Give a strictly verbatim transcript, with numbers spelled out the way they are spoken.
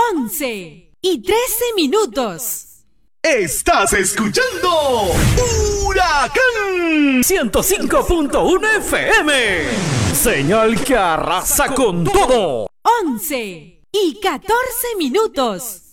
once y trece minutos. Estás escuchando Huracán ciento cinco punto uno F M. Señal que arrasa con todo. once y catorce minutos.